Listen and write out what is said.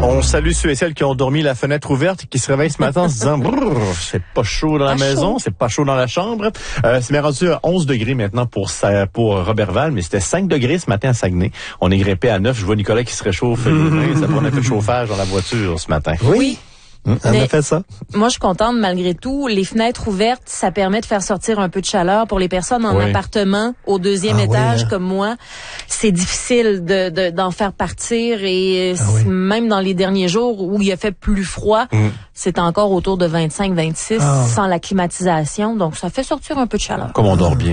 On salue ceux et celles qui ont dormi la fenêtre ouverte et qui se réveillent ce matin en se disant « c'est pas chaud dans la maison, c'est pas chaud dans la chambre ». C'est bien rendu à 11 degrés maintenant pour Roberval, mais c'était 5 degrés ce matin à Saguenay. On est grimpé à 9. Je vois Nicolas qui se réchauffe les mains. Ça prend un peu de chauffage dans la voiture ce matin. Oui. On a fait ça. Moi, je suis contente malgré tout. Les fenêtres ouvertes, ça permet de faire sortir un peu de chaleur pour les personnes en appartement au deuxième étage comme moi. C'est difficile d'en faire partir et même dans les derniers jours où il a fait plus froid, c'est encore autour de 25-26 sans la climatisation. Donc, ça fait sortir un peu de chaleur. Comme on dort bien.